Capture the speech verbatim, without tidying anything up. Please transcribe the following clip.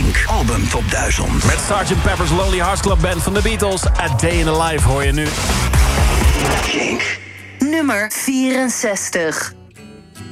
Kink Album Top duizend. Met sergeant Pepper's Lonely Hearts Club Band van de Beatles. A Day in the Life hoor je nu. Kink. Nummer vierenzestig.